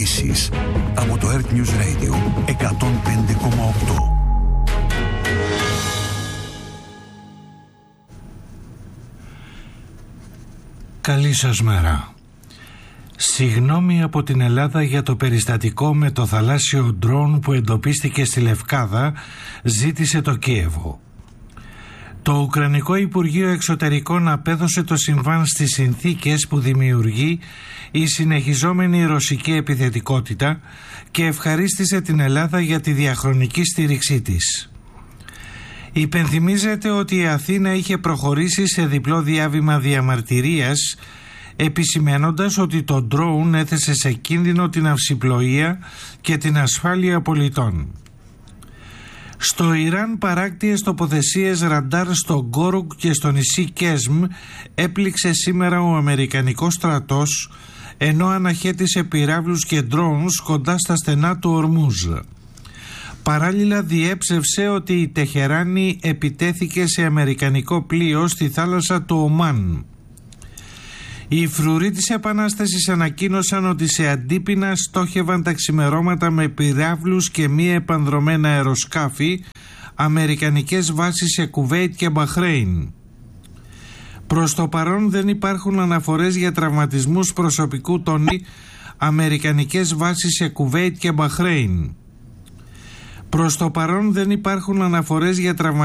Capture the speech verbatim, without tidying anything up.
Ειδήσεις από το Earth News Radio εκατόν πέντε κόμμα οκτώ. Καλή σας μέρα. Συγγνώμη από την Ελλάδα για το περιστατικό με το θαλάσσιο ντρόουν που εντοπίστηκε στη Λευκάδα, ζήτησε το Κίεβο. Το Ουκρανικό Υπουργείο Εξωτερικών απέδωσε το συμβάν στις συνθήκες που δημιουργεί η συνεχιζόμενη ρωσική επιθετικότητα και ευχαρίστησε την Ελλάδα για τη διαχρονική στήριξή της. Υπενθυμίζεται ότι η Αθήνα είχε προχωρήσει σε διπλό διάβημα διαμαρτυρίας, επισημαίνοντας ότι το ντρόουν έθεσε σε κίνδυνο την αυσιπλοεία και την ασφάλεια πολιτών. Στο Ιράν, παράκτιες τοποθεσίες ραντάρ στο Γκόρουκ και στο νησί Κέσμ έπληξε σήμερα ο Αμερικανικός στρατός, ενώ αναχέτησε πυράβλους και ντρόουνς κοντά στα στενά του Ορμούζ. Παράλληλα διέψευσε ότι η Τεχεράνη επιτέθηκε σε αμερικανικό πλοίο στη θάλασσα του Ομάν. Οι φρουροί της Επανάστασης ανακοίνωσαν ότι σε Αντίπεινα στόχευαν τα ξημερώματα με πυράβλους και μη επανδρομένα αεροσκάφη αμερικανικές βάσεις σε Κουβέιτ και Μπαχρέιν. Προς το παρόν δεν υπάρχουν αναφορές για τραυματισμούς προσωπικού των αμερικανικές βάσεις σε Κουβέιτ και Μπαχρέιν. Προς το παρόν δεν υπάρχουν αναφορές για τραυματισμούς